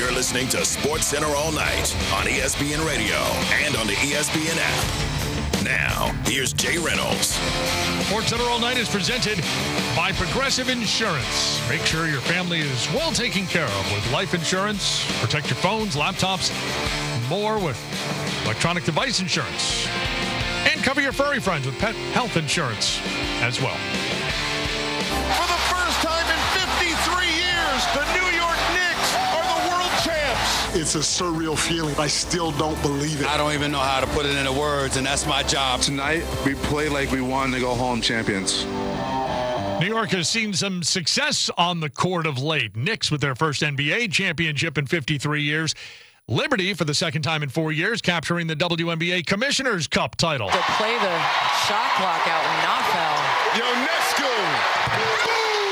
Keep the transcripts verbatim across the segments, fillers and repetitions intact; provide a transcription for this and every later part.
You're listening to Sports Center all night on E S P N Radio and on the E S P N app. Now, here's Jay Reynolds. Sports Center all night is presented by Progressive Insurance. Make sure your family is well taken care of with life insurance. Protect your phones, laptops, more with electronic device insurance. And cover your furry friends with pet health insurance as well. For the first time in fifty-three years, the New York Knicks are the world champs. It's a surreal feeling. I still don't believe it. I don't even know how to put it into words, and that's my job. Tonight, we play like we won to go home champions. New York has seen some success on the court of late. Knicks with their first N B A championship in fifty-three years. Liberty, for the second time in four years, capturing the W N B A Commissioner's Cup title. To play the shot clock out and not foul. Ionescu.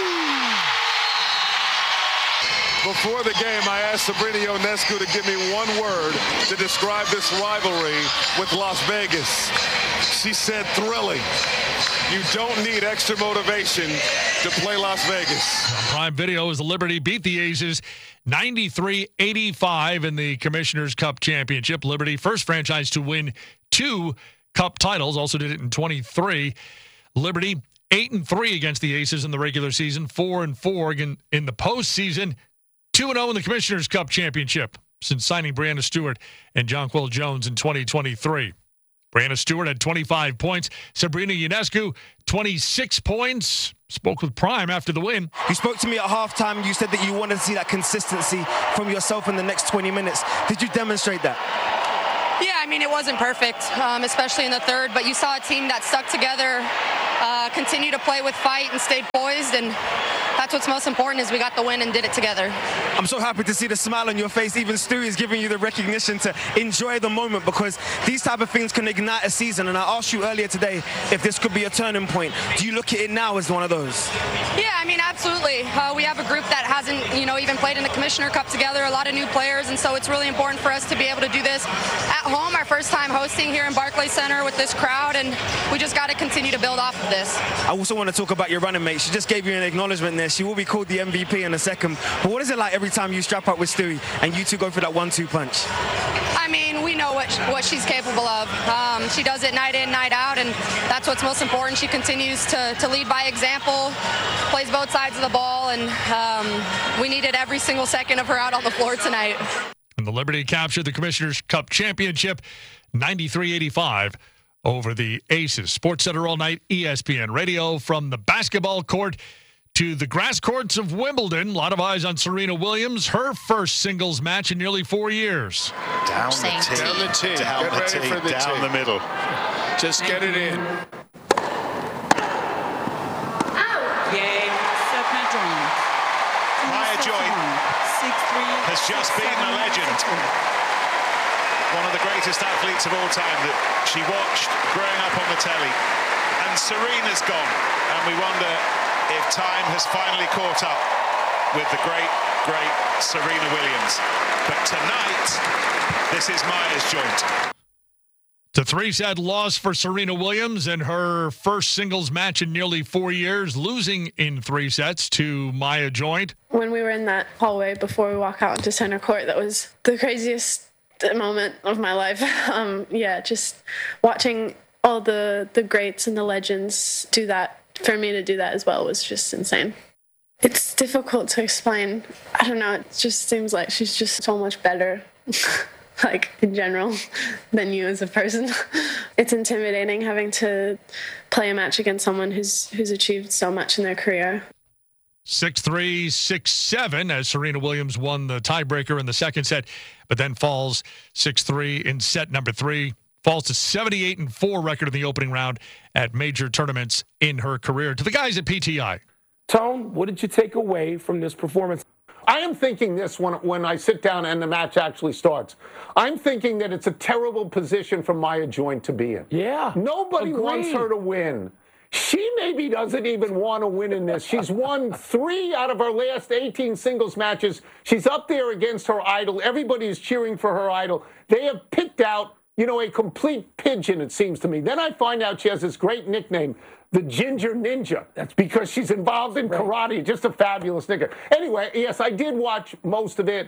Before the game, I asked Sabrina Ionescu to give me one word to describe this rivalry with Las Vegas. She said thrilling. You don't need extra motivation to play Las Vegas. On Prime Video, as the Liberty beat the Aces ninety-three eighty-five in the Commissioner's Cup Championship. Liberty, first franchise to win two Cup titles, also did it in twenty-three. Liberty, eight and three against the Aces in the regular season, four and four in, in the postseason, two and oh in the Commissioner's Cup Championship since signing Breanna Stewart and Jonquel Jones in twenty twenty-three. Breanna Stewart had twenty-five points. Sabrina Ionescu, twenty-six points. Spoke with Prime after the win. You spoke to me at halftime. You said that you wanted to see that consistency from yourself in the next twenty minutes. Did you demonstrate that? Yeah, I mean, it wasn't perfect, um, especially in the third, but you saw a team that stuck together, uh, continue to play with fight and stayed poised, and that's what's most important is we got the win and did it together. I'm so happy to see the smile on your face. Even Stewie is giving you the recognition to enjoy the moment, because these type of things can ignite a season. And I asked you earlier today if this could be a turning point. Do you look at it now as one of those? Yeah, I mean, absolutely. Uh, we have a group that hasn't, you know, even played in the Commissioner Cup together, a lot of new players, and so it's really important for us to be able to do this at home, our first time hosting here in Barclays Center with this crowd, and we just got to continue to build off of this. I also want to talk about your running mate. She just gave you an acknowledgement there. She will be called the M V P in a second. But what is it like every time you strap up with Stewie and you two go for that one two punch? I mean, we know what what she's capable of. Um, she does it night in, night out, and that's what's most important. She continues to, to lead by example, plays both sides of the ball, and um, we needed every single second of her out on the floor tonight. And the Liberty captured the Commissioner's Cup Championship ninety-three eighty-five over the Aces. Sports Center all night, E S P N Radio, from the basketball court to the grass courts of Wimbledon. A lot of eyes on Serena Williams, her first singles match in nearly four years. Down the tee. Down the tee. Down Get the ready tee. for the Down tee. the middle. Just get it in. Game, set Madrid. Maya Joy has just beaten a legend. One of the greatest athletes of all time that she watched growing up on the telly. And Serena's gone. And we wonder if time has finally caught up with the great, great Serena Williams. But tonight, this is Maya's joint. The three-set loss for Serena Williams in her first singles match in nearly four years, losing in three sets to Maya Joint. When we were in that hallway before we walk out into center court, that was the craziest moment of my life. Um, yeah, just watching all the, the greats and the legends do that, for me to do that as well, was just insane. It's difficult to explain. I don't know, it just seems like she's just so much better. Like, in general, than you as a person. It's intimidating having to play a match against someone who's who's achieved so much in their career. six three, six seven as Serena Williams won the tiebreaker in the second set, but then falls six three in set number three. Falls to seventy-eight and four record in the opening round at major tournaments in her career. To the guys at P T I. Tone, what did you take away from this performance? I am thinking this when, when I sit down and the match actually starts. I'm thinking that it's a terrible position for Maya Joint to be in. Yeah. Nobody agreed. wants her to win. She maybe doesn't even want to win in this. She's won three out of her last eighteen singles matches. She's up there against her idol. Everybody is cheering for her idol. They have picked out, you know, a complete pigeon, it seems to me. Then I find out she has this great nickname, the Ginger Ninja. That's because she's involved in karate. Just a fabulous nigger. Anyway, yes, I did watch most of it.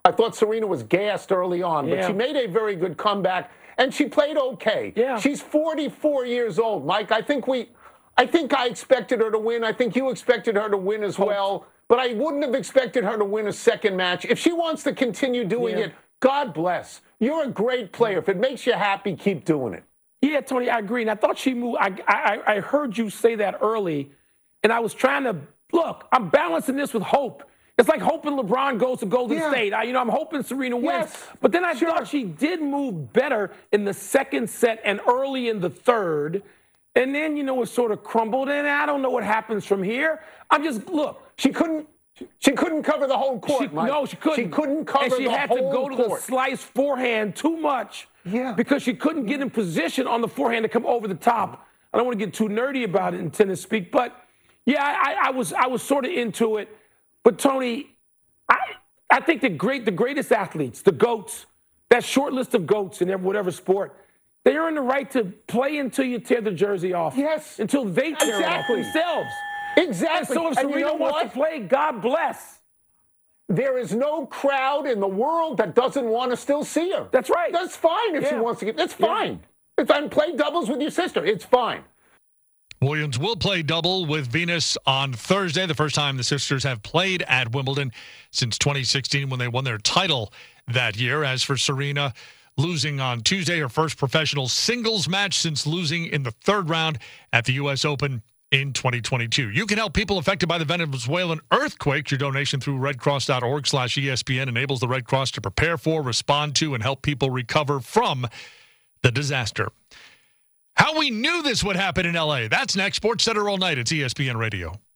I thought Serena was gassed early on, but Yeah. she made a very good comeback, and she played okay. Yeah. She's forty-four years old, Mike. I think we, I think I expected her to win. I think you expected her to win as well, but I wouldn't have expected her to win a second match. If she wants to continue doing Yeah. it, God bless. You're a great player. If it makes you happy, keep doing it. Yeah, Tony, I agree. And I thought she moved. I, I, I heard you say that early, and I was trying to look. I'm balancing this with hope. It's like hoping LeBron goes to Golden Yeah. State. I, you know, I'm hoping Serena wins. Yes, But then I sure. thought she did move better in the second set and early in the third. And then, you know, it sort of crumbled. And I don't know what happens from here. I'm just, look. She couldn't. She couldn't cover the whole court, She, Mike. no, she couldn't. She couldn't cover and she the had whole to go to court. the slice forehand too much. Yeah. Because she couldn't get in position on the forehand to come over the top. I don't want to get too nerdy about it in tennis speak, but yeah, I, I was I was sort of into it. But Tony, I I think the great the greatest athletes, the GOATs, that short list of GOATs in every, whatever sport, they earn the right to play until you tear the jersey off. Yes. Until they tear Exactly. it off themselves. Exactly. And so if And you Serena know wants what? to play, God bless. There is no crowd in the world that doesn't want to still see her. That's right. That's fine if she Yeah. wants to get. That's Yeah. fine. If I play doubles with your sister, it's fine. Williams will play double with Venus on Thursday, the first time the sisters have played at Wimbledon since twenty sixteen when they won their title that year. As for Serena, losing on Tuesday, her first professional singles match since losing in the third round at the U S Open in twenty twenty-two. You can help people affected by the Venezuelan earthquake. Your donation through redcross.org slash ESPN enables the Red Cross to prepare for, respond to, and help people recover from the disaster. How we knew this would happen in L A. That's next. Sports Center all night. It's E S P N Radio.